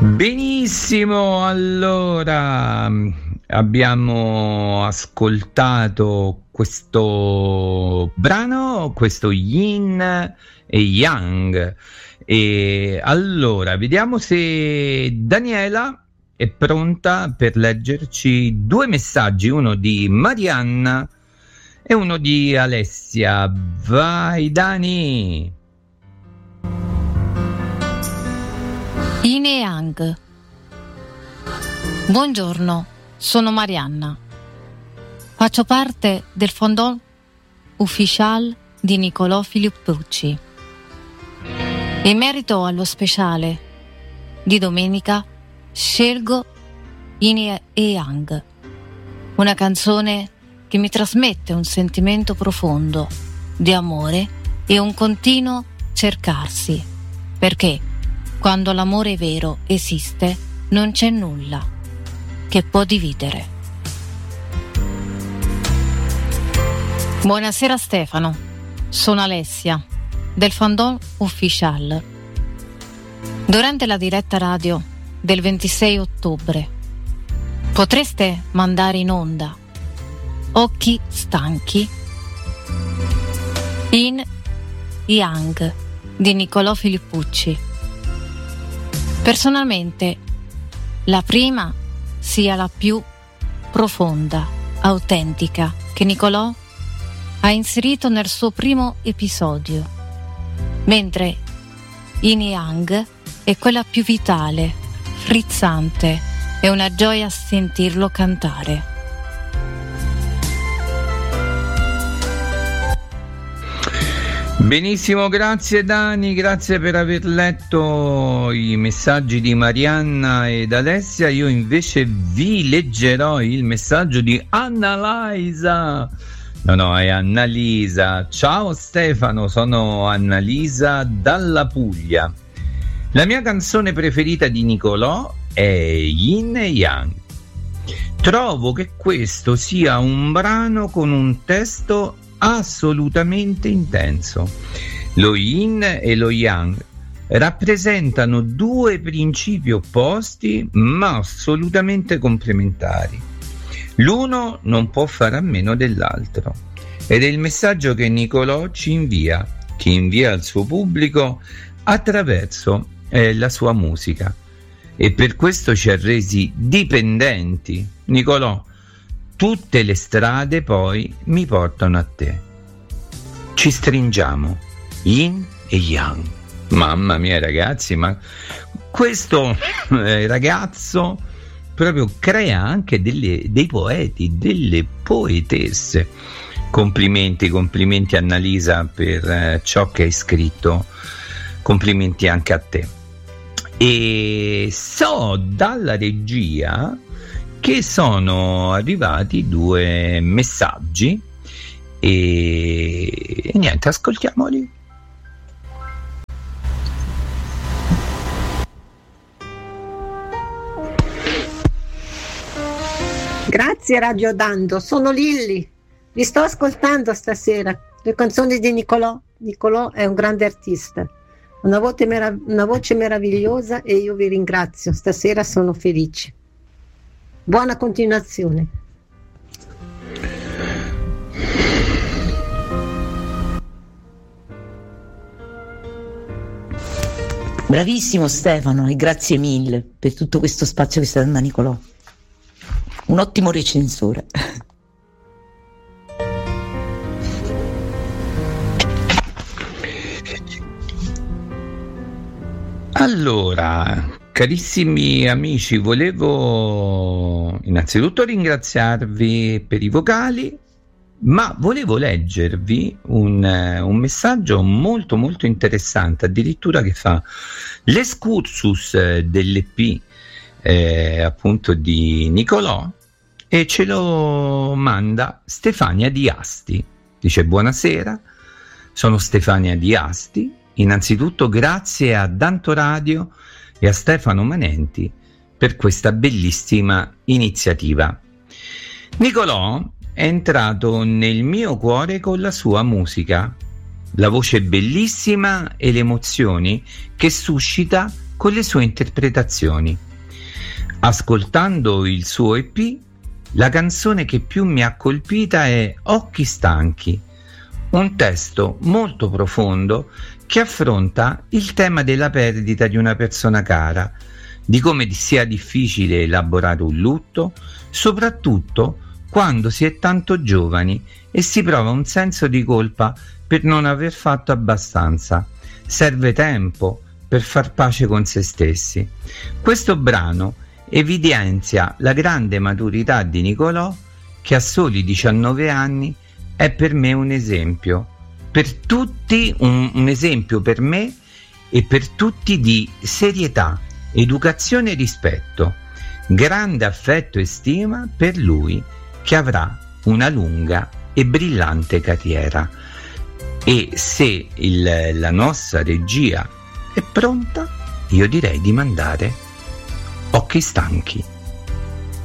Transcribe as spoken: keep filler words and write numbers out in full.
Benissimo, allora abbiamo ascoltato questo brano, questo Yin e Yang, e allora vediamo se Daniela è pronta per leggerci due messaggi, uno di Marianna e uno di Alessia. Vai Dani! Yin e Yang. Buongiorno, sono Marianna. Faccio parte del fandom ufficial di Nicolò Filippucci. In merito allo speciale di domenica scelgo Yin e Yang, una canzone che mi trasmette un sentimento profondo di amore e un continuo cercarsi, perché quando l'amore vero esiste non c'è nulla che può dividere. Buonasera Stefano, sono Alessia del fandom ufficial. Durante la diretta radio del ventisei ottobre potreste mandare in onda Occhi stanchi, Yin Yang di Nicolò Filippucci. Personalmente la prima sia la più profonda, autentica che Nicolò ha inserito nel suo primo episodio, mentre Yin Yang è quella più vitale, frizzante, è una gioia sentirlo cantare. Benissimo, grazie Dani, grazie per aver letto i messaggi di Marianna ed Alessia. Io invece vi leggerò il messaggio di Annalisa. No, no, è Annalisa. Ciao Stefano, sono Annalisa dalla Puglia. La mia canzone preferita di Nicolò è Yin e Yang. Trovo che questo sia un brano con un testo assolutamente intenso. Lo Yin e lo Yang rappresentano due principi opposti ma assolutamente complementari. L'uno non può fare a meno dell'altro ed è il messaggio che Nicolò ci invia, che invia al suo pubblico attraverso eh, la sua musica, e per questo ci ha resi dipendenti. Nicolò, tutte le strade poi mi portano a te. Ci stringiamo, Yin e Yang. Mamma mia ragazzi, ma questo eh, ragazzo proprio crea anche delle, dei poeti, delle poetesse. Complimenti, complimenti Annalisa per eh, ciò che hai scritto, complimenti anche a te. E so dalla regia che sono arrivati due messaggi e, e niente, ascoltiamoli. Grazie Radio Dando, sono Lilli, vi sto ascoltando stasera le canzoni di Nicolò. Nicolò è un grande artista, una voce, merav- una voce meravigliosa, e io vi ringrazio, stasera sono felice. Buona continuazione. Bravissimo Stefano, e grazie mille per tutto questo spazio che sta dando a Nicolò. Un ottimo recensore. Allora, carissimi amici, volevo innanzitutto ringraziarvi per i vocali, ma volevo leggervi un, un messaggio molto molto interessante, addirittura che fa l'escursus dell'E P eh, appunto di Nicolò, e ce lo manda Stefania Di Asti. Dice: buonasera, sono Stefania Di Asti. Innanzitutto grazie a Danto Radio e a Stefano Manenti per questa bellissima iniziativa. Nicolò è entrato nel mio cuore con la sua musica, la voce bellissima e le emozioni che suscita con le sue interpretazioni. Ascoltando il suo E P, la canzone che più mi ha colpita è Occhi stanchi, un testo molto profondo che affronta il tema della perdita di una persona cara, di come sia difficile elaborare un lutto, soprattutto quando si è tanto giovani e si prova un senso di colpa per non aver fatto abbastanza. Serve tempo per far pace con se stessi. Questo brano evidenzia la grande maturità di Nicolò, che a soli diciannove anni è per me un esempio, per tutti un, un esempio per me e per tutti di serietà, educazione e rispetto. Grande affetto e stima per lui, che avrà una lunga e brillante carriera. E se il, la nostra regia è pronta, io direi di mandare Occhi stanchi.